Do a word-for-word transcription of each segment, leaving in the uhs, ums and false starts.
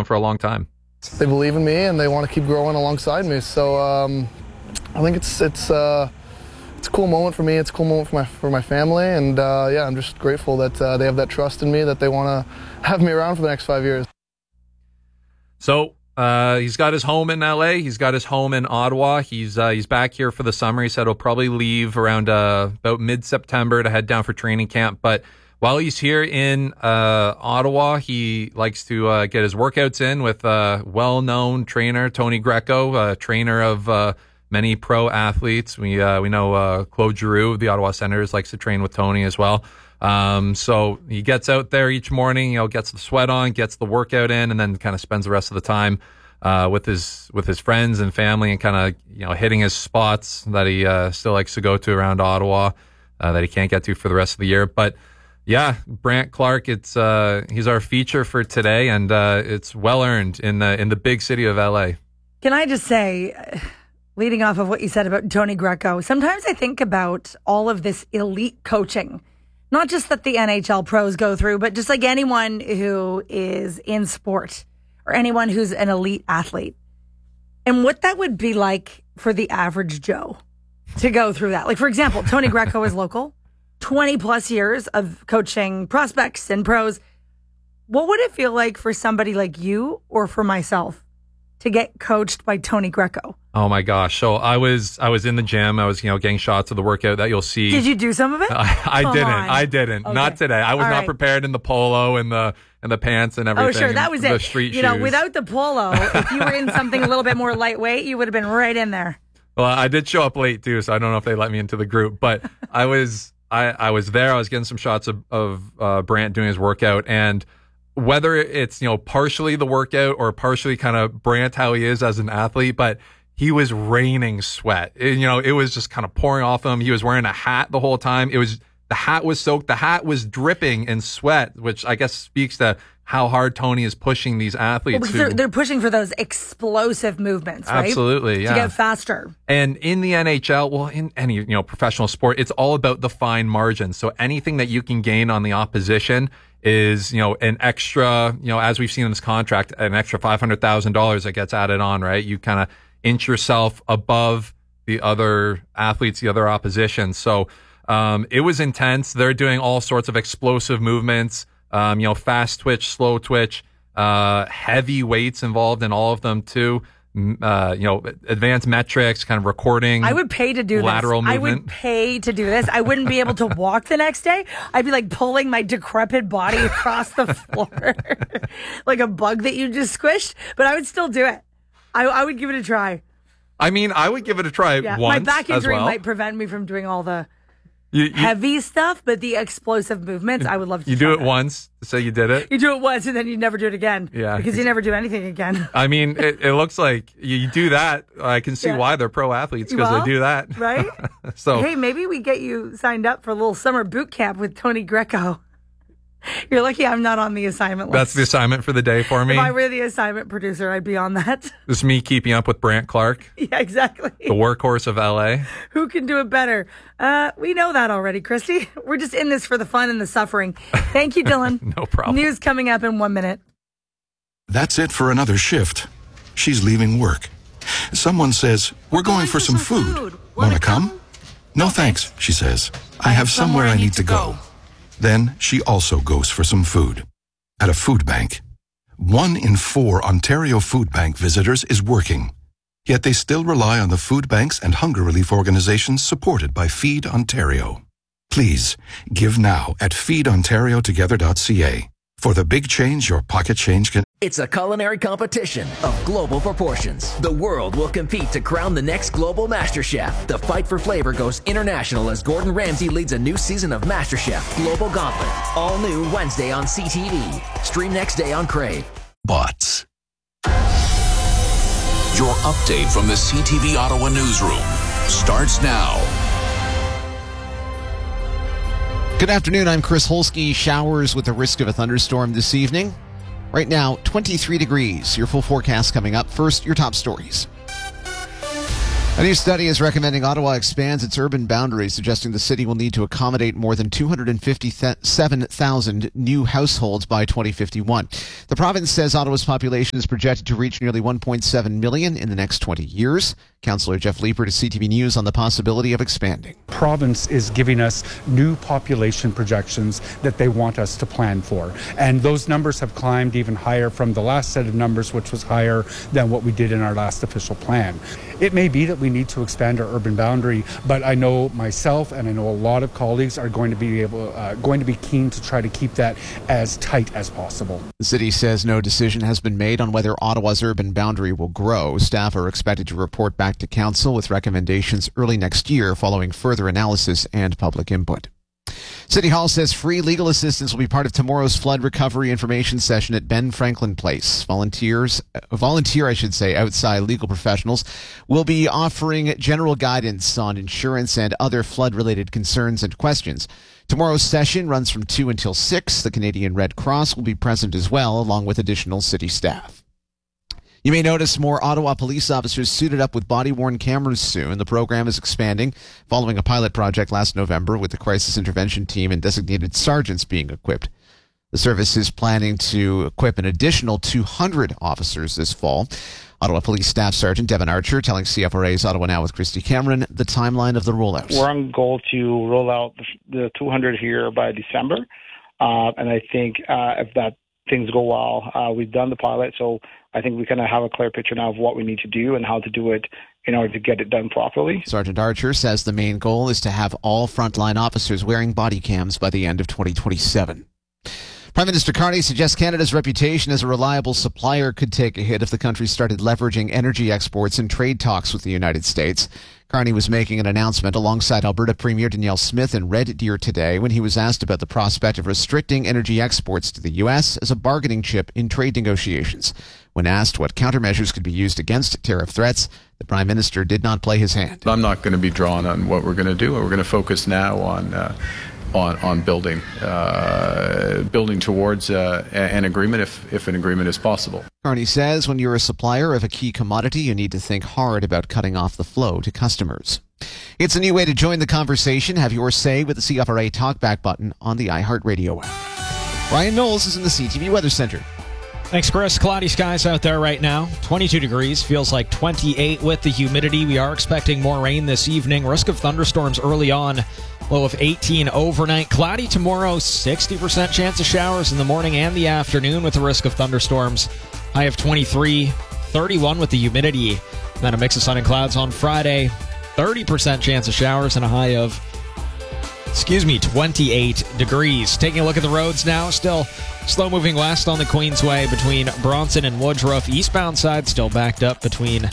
one for a long time. They believe in me and they want to keep growing alongside me. So um, I think it's it's uh, it's a cool moment for me. It's a cool moment for my for my family, and uh, yeah, I'm just grateful that uh, they have that trust in me, that they want to have me around for the next five years. So uh, he's got his home in L A. He's got his home in Ottawa. He's uh, he's back here for the summer. He said he'll probably leave around uh, about mid-September to head down for training camp. But while he's here in uh, Ottawa, he likes to uh, get his workouts in with uh, well-known trainer Tony Greco, uh, trainer of uh, many pro athletes. We uh, we know uh, Claude Giroux of the Ottawa Senators likes to train with Tony as well. Um, so he gets out there each morning, you know, gets the sweat on, gets the workout in, and then kind of spends the rest of the time uh, with his with his friends and family, and kind of, you know, hitting his spots that he uh, still likes to go to around Ottawa uh, that he can't get to for the rest of the year. But yeah, Brandt Clarke, it's uh, he's our feature for today, and uh, it's well earned in the in the big city of L A. Can I just say, leading off of what you said about Tony Greco, sometimes I think about all of this elite coaching. Not just that the N H L pros go through, but just like anyone who is in sport or anyone who's an elite athlete. And what that would be like for the average Joe to go through that. Like, for example, Tony Greco is local, twenty plus years of coaching prospects and pros. What would it feel like for somebody like you or for myself to get coached by Tony Greco? Oh my gosh. So I was I was in the gym. I was, you know, getting shots of the workout that you'll see. Did you do some of it? I, I didn't. on. I didn't. Okay. Not today. I was All not right. prepared in the polo and the and the pants and everything. Oh, sure. That was the it. street you know, shoes. without the polo, if you were in something a little bit more lightweight, you would have been right in there. Well, I did show up late too, so I don't know if they let me into the group. But I was I, I was there. I was getting some shots of, of uh, Brandt doing his workout, and whether it's, you know, partially the workout or partially kind of Brandt how he is as an athlete, but he was raining sweat. It, you know, it was just kind of pouring off him. He was wearing a hat the whole time. It was the hat was soaked. The hat was dripping in sweat, which I guess speaks to how hard Tony is pushing these athletes. Well, because who, they're, they're pushing for those explosive movements, right? Absolutely, yeah. To get faster. And in the N H L, well, in any, you know, professional sport, it's all about the fine margins. So anything that you can gain on the opposition is, you know, an extra, you know, as we've seen in this contract, an extra five hundred thousand dollars that gets added on, right? You kind of inch yourself above the other athletes, the other opposition. So um, it was intense. They're doing all sorts of explosive movements, um, you know, fast twitch, slow twitch, uh, heavy weights involved in all of them too. Uh, you know, advanced metrics, kind of recording. I would pay to do lateral this. movement. I would pay to do this. I wouldn't be able to walk the next day. I'd be like pulling my decrepit body across the floor like a bug that you just squished, but I would still do it. I, I would give it a try. I mean, I would give it a try Yeah, once my back as injury well. might prevent me from doing all the You, you, heavy stuff, but the explosive movements, I would love to you try do it that. once, say you did it. You do it once and then you never do it again. Yeah. Because you never do anything again. I mean, it, it looks like you, you do that. I can see Yeah. why they're pro athletes, because Well, they do that. right? So Hey, maybe we get you signed up for a little summer boot camp with Tony Greco. You're lucky I'm not on the assignment list. that's the assignment for the day for me. If I were the assignment producer, I'd be on that. This is me keeping up with Brandt Clarke, Yeah, exactly. the workhorse of L A. Who can do it better? Uh, we know that already, Christy. We're just in this for the fun and the suffering. Thank you, Dylan. No problem. News coming up in one minute. That's it for another shift. She's leaving work. Someone says, "We're going for some food. Want to come?" "No thanks," she says. "I have somewhere I need to go." Then she also goes for some food. At a food bank. One in four Ontario Food Bank visitors is working. Yet they still rely on the food banks and hunger relief organizations supported by Feed Ontario. Please, give now at feed ontario together dot c a. For the big change your pocket change can... It's a culinary competition of global proportions. The world will compete to crown the next global master chef. The fight for flavor goes international as Gordon Ramsay leads a new season of MasterChef Global Gauntlet. All new Wednesday on C T V. Stream next day on Crave. Bots. Your update from the C T V Ottawa newsroom starts now. Good afternoon, I'm Chris Holsky. Showers with the risk of a thunderstorm this evening. Right now, twenty-three degrees. Your full forecast coming up. First, your top stories. A new study is recommending Ottawa expands its urban boundaries, suggesting the city will need to accommodate more than two hundred fifty-seven thousand new households by twenty fifty-one. The province says Ottawa's population is projected to reach nearly one point seven million in the next twenty years. Councillor Jeff Leeper to C T V News on the possibility of expanding. Province is giving us new population projections that they want us to plan for. And those numbers have climbed even higher from the last set of numbers, which was higher than what we did in our last official plan. It may be that we need to expand our urban boundary, but I know myself and I know a lot of colleagues are going to be able, uh, going to be keen to try to keep that as tight as possible. The city says no decision has been made on whether Ottawa's urban boundary will grow. Staff are expected to report back to council with recommendations early next year following further analysis and public input. City Hall says free legal assistance will be part of tomorrow's flood recovery information session at Ben Franklin Place. Volunteers, volunteer, I should say, outside legal professionals will be offering general guidance on insurance and other flood-related concerns and questions. Tomorrow's session runs from two until six. The Canadian Red Cross will be present as well, along with additional city staff. You may notice more Ottawa police officers suited up with body-worn cameras soon. The program is expanding following a pilot project last November with the crisis intervention team and designated sergeants being equipped. The service is planning to equip an additional two hundred officers this fall. Ottawa Police Staff Sergeant Devin Archer telling C F R A's Ottawa Now with Christy Cameron the timeline of the rollout. We're on goal to roll out the two hundred here by December. Uh, and I think uh, if that things go well, uh, we've done the pilot, so I think we kind of have a clear picture now of what we need to do and how to do it in order to get it done properly. Sergeant Archer says the main goal is to have all frontline officers wearing body cams by the end of twenty twenty-seven. Prime Minister Carney suggests Canada's reputation as a reliable supplier could take a hit if the country started leveraging energy exports in trade talks with the United States. Carney was making an announcement alongside Alberta Premier Danielle Smith in Red Deer today when he was asked about the prospect of restricting energy exports to the U S as a bargaining chip in trade negotiations. When asked what countermeasures could be used against tariff threats, the Prime Minister did not play his hand. I'm not going to be drawn on what we're going to do. We're going to focus now on uh, on, on building uh, building towards uh, an agreement if, if an agreement is possible. Carney says when you're a supplier of a key commodity, you need to think hard about cutting off the flow to customers. It's a new way to join the conversation. Have your say with the C F R A Talkback button on the iHeartRadio app. Ryan Knowles is in the C T V Weather Center. Thanks, Chris. Cloudy skies out there right now. twenty-two degrees, feels like twenty-eight with the humidity. We are expecting more rain this evening. Risk of thunderstorms early on. Low of eighteen overnight. Cloudy tomorrow, sixty percent chance of showers in the morning and the afternoon with the risk of thunderstorms. High of twenty-three, thirty-one with the humidity. And then a mix of sun and clouds on Friday. thirty percent chance of showers and a high of, excuse me, twenty-eight degrees. Taking a look at the roads now. Still slow moving west on the Queensway between Bronson and Woodruff. Eastbound side still backed up between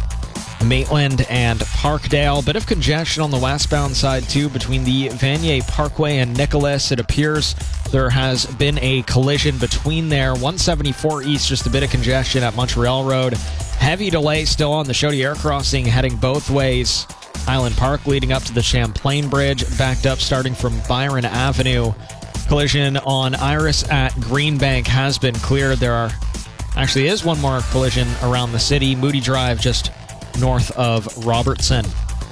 Maitland and Parkdale. Bit of congestion on the westbound side too between the Vanier Parkway and Nicholas. It appears there has been a collision between there. one seventy-four east, just a bit of congestion at Montreal Road. Heavy delay still on the Chaudière crossing heading both ways. Island Park leading up to the Champlain Bridge, backed up starting from Byron Avenue. Collision on Iris at Greenbank has been cleared. There are actually is one more collision around the city. Moody Drive just north of Robertson.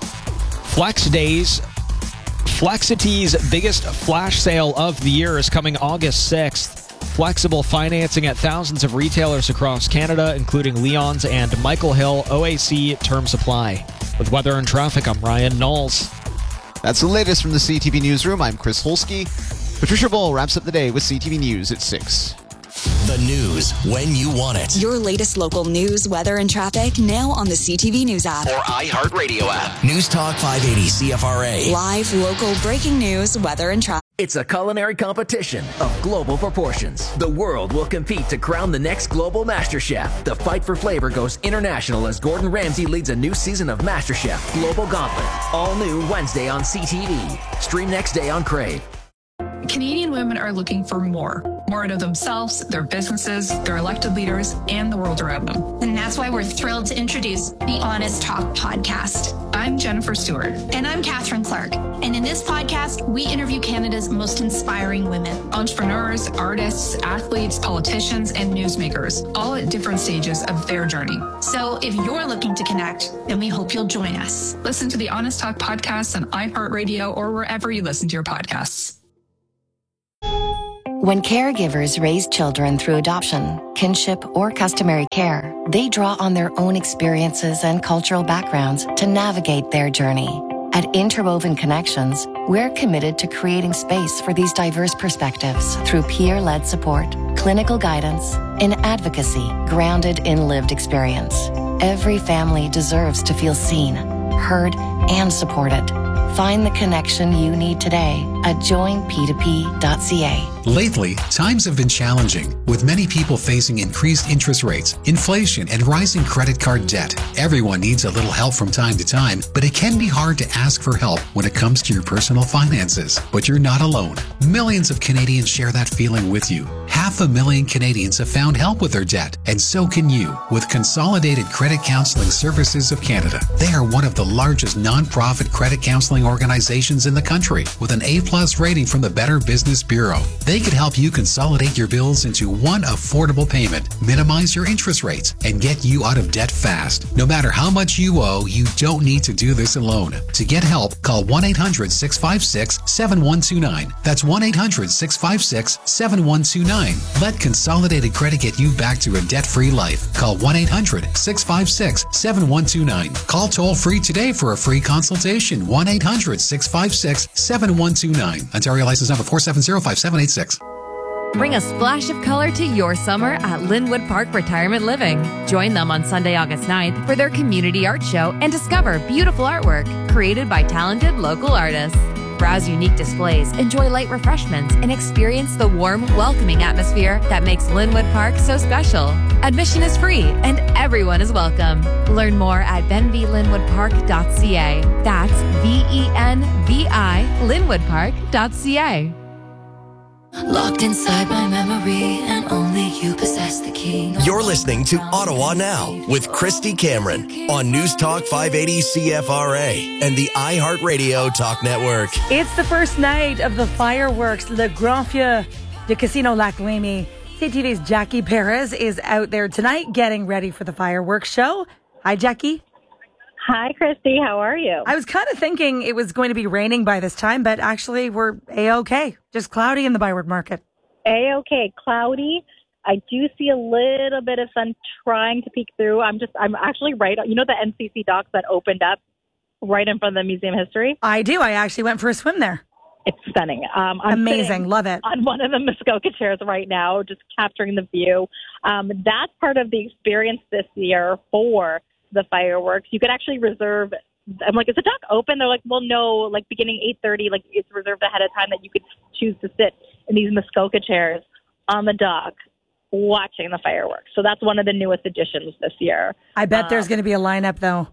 Flex Days. Flexity's biggest flash sale of the year is coming August sixth. Flexible financing at thousands of retailers across Canada, including Leon's and Michael Hill. O A C term supply. With weather and traffic, I'm Ryan Knowles. That's the latest from the C T V Newsroom. I'm Chris Holsky. Patricia Bull wraps up the day with C T V News at six. The news when you want it. Your latest local news, weather, and traffic now on the C T V News app. Or iHeartRadio app. News Talk five eighty C F R A. Live, local, breaking news, weather, and traffic. It's a culinary competition of global proportions. The world will compete to crown the next global Master Chef. The fight for flavor goes international as Gordon Ramsay leads a new season of Master Chef Global Gauntlet. All new Wednesday on C T V. Stream next day on Crave. Canadian women are looking for more. More out of themselves, their businesses, their elected leaders, and the world around them. And that's why we're thrilled to introduce the Honest Talk podcast. I'm Jennifer Stewart. And I'm Catherine Clark. And in this podcast, we interview Canada's most inspiring women. Entrepreneurs, artists, athletes, politicians, and newsmakers, all at different stages of their journey. So if you're looking to connect, then we hope you'll join us. Listen to the Honest Talk podcast on iHeartRadio or wherever you listen to your podcasts. When caregivers raise children through adoption, kinship, or customary care, they draw on their own experiences and cultural backgrounds to navigate their journey. At Interwoven Connections, we're committed to creating space for these diverse perspectives through peer-led support, clinical guidance, and advocacy grounded in lived experience. Every family deserves to feel seen, heard, and supported. Find the connection you need today at join p two p dot c a. Lately, times have been challenging, with many people facing increased interest rates, inflation, and rising credit card debt. Everyone needs a little help from time to time, but it can be hard to ask for help when it comes to your personal finances. But you're not alone. Millions of Canadians share that feeling with you. Half a million Canadians have found help with their debt, and so can you with Consolidated Credit Counseling Services of Canada. They are one of the largest non-profit credit counseling organizations in the country, with an A-plus rating from the Better Business Bureau. They could help you consolidate your bills into one affordable payment, minimize your interest rates, and get you out of debt fast. No matter how much you owe, you don't need to do this alone. To get help, call one eight hundred six five six seven one two nine. That's one eight hundred six five six seven one two nine. Let Consolidated Credit get you back to a debt-free life. Call one eight hundred six five six seven one two nine. Call toll-free today for a free consultation. one eight hundred six five six seven one two nine. Ontario license number four seven zero five seven eight six. Bring a splash of color to your summer at Linwood Park Retirement Living. Join them on Sunday, August ninth for their community art show and discover beautiful artwork created by talented local artists. Browse unique displays, enjoy light refreshments, and experience the warm, welcoming atmosphere that makes Linwood Park so special. Admission is free and everyone is welcome. Learn more at venvi linwood park dot c a. That's V E N V I linwood park dot c a. Locked inside my memory, and only you possess the key. You're listening to Ottawa Now with Christy Cameron on News Talk five eighty C F R A and the iHeartRadio Talk Network. It's the first night of the fireworks, Le Grand Feu de Casino Lac Remy. C T V's Jackie Perez is out there tonight getting ready for the fireworks show. Hi, Jackie. Hi, Christy. How are you? I was kind of thinking it was going to be raining by this time, but actually we're A-okay. Just cloudy in the Byward Market. A-okay. Cloudy. I do see a little bit of sun trying to peek through. I'm just, I'm actually right. You know the N C C docks that opened up right in front of the Museum of History? I do. I actually went for a swim there. It's stunning. Um, I'm Amazing. Love it. On one of the Muskoka chairs right now, just capturing the view. Um, that's part of the experience this year for the fireworks. You could actually reserve. I'm like, is the dock open? They're like, well, no, like beginning eight thirty, like it's reserved ahead of time that you could choose to sit in these Muskoka chairs on the dock watching the fireworks. So that's one of the newest additions this year. I bet um, there's going to be a lineup though.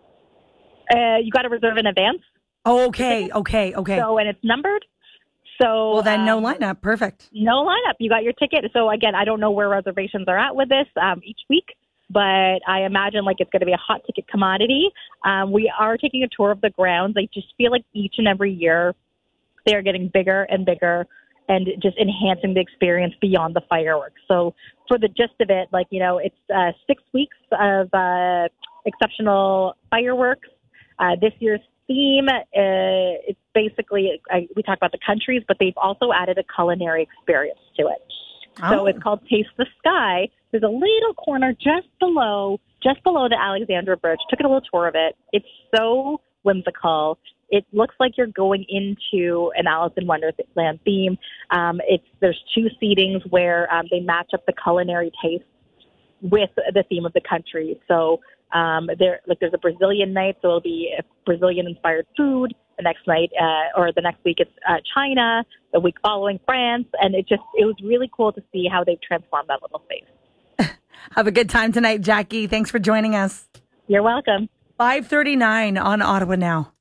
Uh, you got to reserve in advance. Oh, okay, okay, okay. So, and it's numbered. So well, then no um, lineup. Perfect. No lineup. You got your ticket. So again, I don't know where reservations are at with this um, each week. But I imagine like it's going to be a hot ticket commodity. Um, we are taking a tour of the grounds. I just feel like each and every year they are getting bigger and bigger and just enhancing the experience beyond the fireworks. So for the gist of it, like, you know, it's uh, six weeks of uh, exceptional fireworks. Uh, this year's theme, uh, it's basically, I, we talk about the countries, but they've also added a culinary experience to it. Oh. So it's called Taste the Sky. There's a little corner just below, just below the Alexandra Bridge. Took a little tour of it. It's so whimsical. It looks like you're going into an Alice in Wonderland theme. Um, it's there's two seatings where um, they match up the culinary taste with the theme of the country. So um, there, like there's a Brazilian night, so it'll be Brazilian-inspired food. The next night, uh, or the next week, it's uh, China. The week following, France, and it just it was really cool to see how they've transformed that little space. Have a good time tonight, Jackie. Thanks for joining us. You're welcome. five thirty-nine on Ottawa Now.